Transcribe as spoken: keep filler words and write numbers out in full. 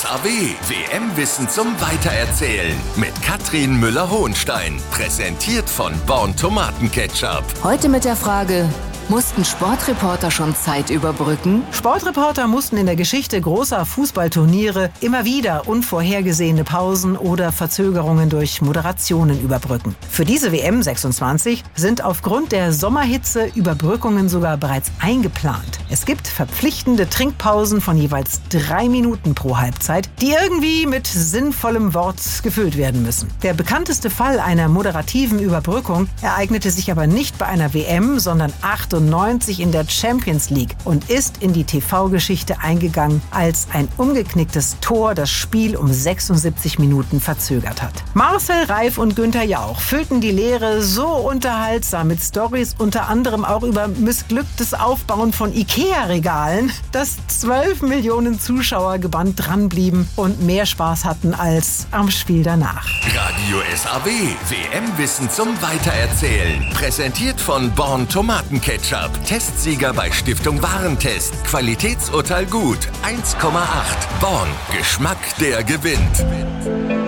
S A W, W M-Wissen zum Weitererzählen mit Katrin Müller-Hohenstein. Präsentiert von Born Tomatenketchup. Heute mit der Frage: Mussten Sportreporter schon Zeit überbrücken? Sportreporter mussten in der Geschichte großer Fußballturniere immer wieder unvorhergesehene Pausen oder Verzögerungen durch Moderationen überbrücken. Für diese W M sechsundzwanzig sind aufgrund der Sommerhitze Überbrückungen sogar bereits eingeplant. Es gibt verpflichtende Trinkpausen von jeweils drei Minuten pro Halbzeit, die irgendwie mit sinnvollem Wort gefüllt werden müssen. Der bekannteste Fall einer moderativen Überbrückung ereignete sich aber nicht bei einer W M, sondern achtundneunzig in der Champions League und ist in die T V-Geschichte eingegangen, als ein umgeknicktes Tor das Spiel um sechsundsiebzig Minuten verzögert hat. Marcel Reif und Günther Jauch füllten die Leere so unterhaltsam mit Storys, unter anderem auch über missglücktes Aufbauen von Ikea-Regalen, dass zwölf Millionen Zuschauer gebannt dranblieben und mehr Spaß hatten als am Spiel danach. Radio S A W, W M-Wissen zum Weitererzählen. Präsentiert von Born Tomatenketchup. Testsieger bei Stiftung Warentest. Qualitätsurteil gut. eins Komma acht. Born. Geschmack, der gewinnt.